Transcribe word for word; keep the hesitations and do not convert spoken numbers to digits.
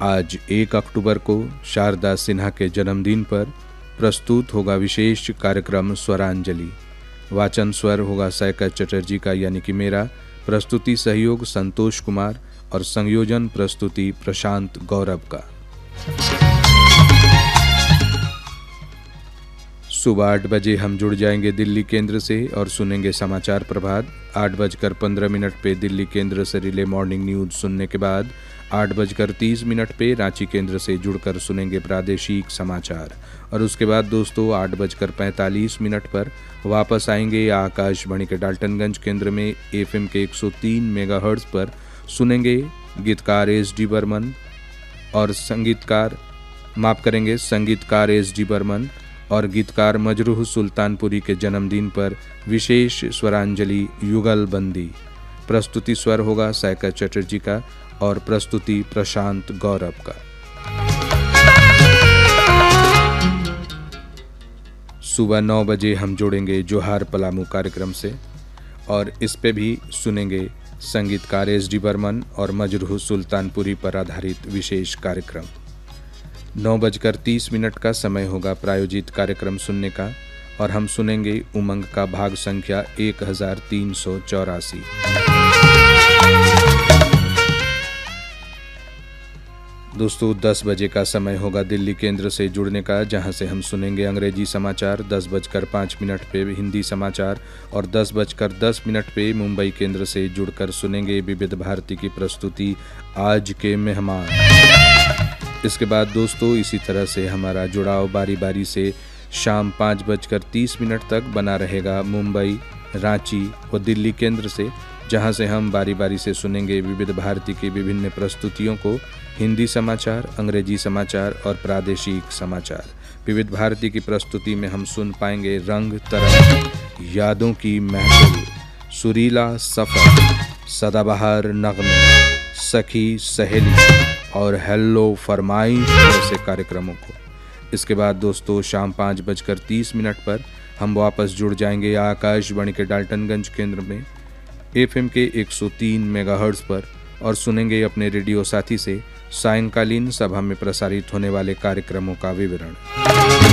आज एक अक्टूबर को शारदा सिन्हा के जन्मदिन पर प्रस्तुत होगा विशेष कार्यक्रम स्वरांजलि। वाचन स्वर होगा सैकत चटर्जी का यानी कि मेरा, प्रस्तुति सहयोग संतोष कुमार और संयोजन प्रस्तुति प्रशांत गौरव का। सुबह आठ बजे हम जुड़ जाएंगे दिल्ली केंद्र से और सुनेंगे समाचार प्रभात। आठ बजकर पंद्रह मिनट पे दिल्ली केंद्र से रिले मॉर्निंग न्यूज सुनने के बाद आठ बजकर तीस मिनट पे रांची केंद्र से जुड़कर सुनेंगे प्रादेशिक समाचार और उसके बाद दोस्तों आठ बजकर पैंतालीस मिनट पर वापस आएंगे आकाशवाणी के डाल्टनगंज केंद्र में एफएम के एक सौ तीन मेगाहर्ट्ज पर सुनेंगे गीतकार एस डी बर्मन और संगीतकार माफ करेंगे संगीतकार एस डी बर्मन और गीतकार मजरूह सुल्तानपुरी के जन्मदिन पर विशेष स्वरांजलि युगलबंदी। प्रस्तुति स्वर होगा सैकत चटर्जी का और प्रस्तुति प्रशांत गौरव का। सुबह नौ बजे हम जुड़ेंगे जोहार पलामू कार्यक्रम से और इस पे भी सुनेंगे संगीतकार एस डी बर्मन और मजरूह सुल्तानपुरी पर आधारित विशेष कार्यक्रम। नौ बजकर तीस मिनट का समय होगा प्रायोजित कार्यक्रम सुनने का और हम सुनेंगे उमंग का भाग संख्या एक हजार तीन सौ चौरासी। दोस्तों दस बजे का समय होगा दिल्ली केंद्र से जुड़ने का, जहां से हम सुनेंगे अंग्रेजी समाचार। दस बजकर पाँच मिनट पे हिंदी समाचार और दस बजकर दस मिनट पे मुंबई केंद्र से जुड़कर सुनेंगे विविध भारती की प्रस्तुति आज के मेहमान। इसके बाद दोस्तों इसी तरह से हमारा जुड़ाव बारी बारी से शाम पाँच बजकर तीस मिनट तक बना रहेगा मुंबई, रांची व दिल्ली केंद्र से, जहां से हम बारी बारी से सुनेंगे विविध भारती की विभिन्न प्रस्तुतियों को, हिंदी समाचार, अंग्रेजी समाचार और प्रादेशिक समाचार। विविध भारती की प्रस्तुति में हम सुन पाएंगे रंग तरंग, यादों की महफिल, सुरीला सफर, सदाबहार नगमे, सखी सहेली और हेलो फरमाइश जैसे कार्यक्रमों को। इसके बाद दोस्तों शाम पाँच बजकर तीस मिनट पर हम वापस जुड़ जाएंगे आकाशवाणी के डाल्टनगंज केंद्र में एफएम के एक सौ तीन मेगाहर्ट्ज पर और सुनेंगे अपने रेडियो साथी से सायंकालीन सभा में प्रसारित होने वाले कार्यक्रमों का विवरण।